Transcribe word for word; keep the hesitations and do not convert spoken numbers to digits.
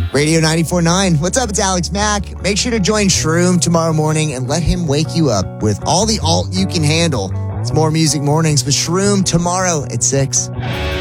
Radio ninety-four point nine. What's up? It's Alex Mack. Make sure to join Shroom tomorrow morning and let him wake you up with all the alt you can handle. It's More Music Mornings with Shroom tomorrow at six.